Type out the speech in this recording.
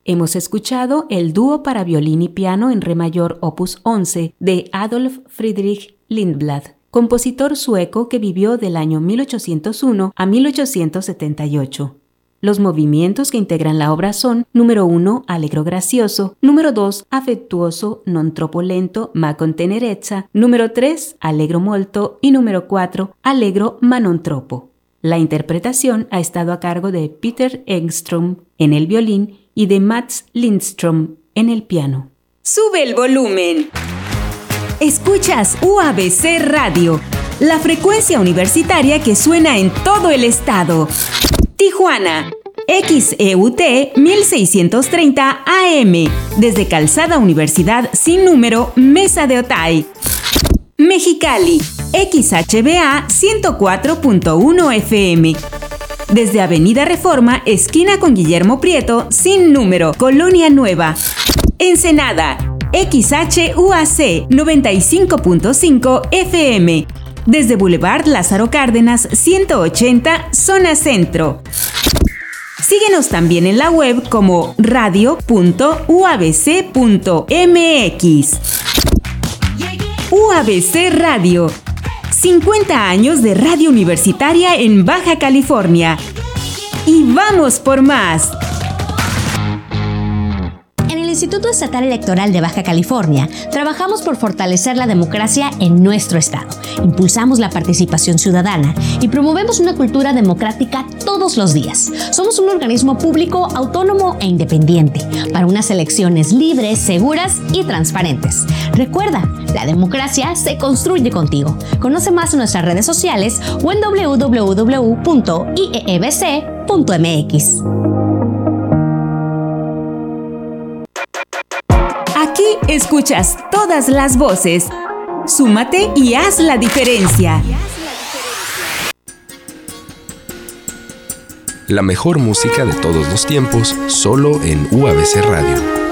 Hemos escuchado el dúo para violín y piano en re mayor opus 11 de Adolf Friedrich Lindblad, compositor sueco que vivió del año 1801 a 1878. Los movimientos que integran la obra son: número 1, allegro gracioso; número 2, affettuoso, non troppo lento, ma con tenerezza; número 3, allegro molto; y número 4, allegro ma non troppo. La interpretación ha estado a cargo de Peter Engström en el violín y de Mats Lindström en el piano. ¡Sube el volumen! Escuchas UABC Radio, la frecuencia universitaria que suena en todo el estado. Tijuana, XEUT 1630 AM, desde Calzada Universidad sin número, Mesa de Otay. Mexicali, XHBA 104.1 FM, desde Avenida Reforma, esquina con Guillermo Prieto, sin número, Colonia Nueva. Ensenada, XHUAC 95.5 FM, desde Boulevard Lázaro Cárdenas 180, zona centro. Síguenos también en la web como radio.uabc.mx. UABC Radio, 50 años de radio universitaria en Baja California. ¡Y vamos por más! En el Instituto Estatal Electoral de Baja California, trabajamos por fortalecer la democracia en nuestro estado. Impulsamos la participación ciudadana y promovemos una cultura democrática todos los días. Somos un organismo público, autónomo e independiente para unas elecciones libres, seguras y transparentes. Recuerda, la democracia se construye contigo. Conoce más en nuestras redes sociales o en www.iebc.mx. Aquí escuchas todas las voces. Súmate y haz la diferencia. La mejor música de todos los tiempos, solo en UABC Radio.